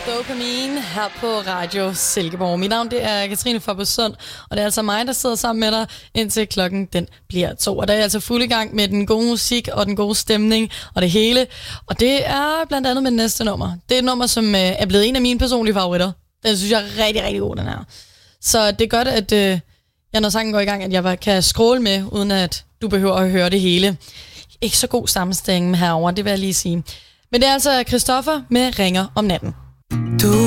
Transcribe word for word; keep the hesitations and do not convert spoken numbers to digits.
Dopamin her på Radio Silkeborg. Mit navn det er Katrine Forbesund, og det er altså mig, der sidder sammen med dig, indtil klokken den bliver to. Og der er altså fuld i gang med den gode musik og den gode stemning og det hele. Og det er blandt andet med det næste nummer. Det er et nummer, som øh, er blevet en af mine personlige favoritter. Den synes jeg er rigtig, rigtig god, den her. Så det er godt, at øh, jeg, når sangen går i gang, at jeg kan scrolle med, uden at du behøver at høre det hele. Ikke så god sammenstilling herovre, det vil jeg lige sige. Men det er altså Christoffer med Ringer om natten. Du